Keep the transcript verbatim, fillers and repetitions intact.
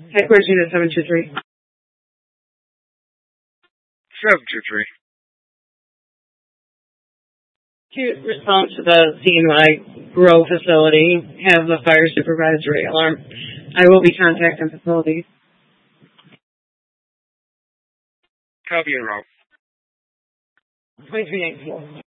Headquarters Unit seven two three. seven two three. To respond to the C N Y grow facility, have the fire supervisory alarm. I will be contacting facilities. Copy and route. twenty-three nineteen.